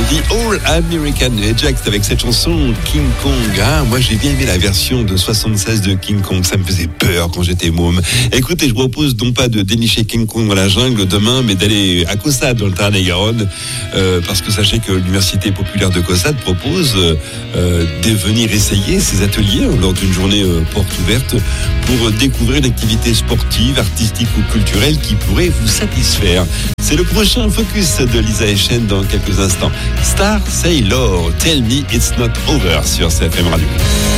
The All American Ajax avec cette chanson King Kong. Ah, moi j'ai bien aimé la version de 76 de King Kong, ça me faisait peur quand j'étais môme. Écoutez, je vous propose non pas de dénicher King Kong dans la jungle demain, mais d'aller à Caussade dans le Tarn-et-Garonne, parce que sachez que l'Université populaire de Caussade propose de venir essayer ces ateliers lors d'une journée porte ouverte pour découvrir une activité sportive, artistique ou culturelle qui pourrait vous satisfaire. C'est le prochain focus de Lisa Echen dans quelques instants. Star Sailor, Tell Me It's Not Over sur CFM Radio.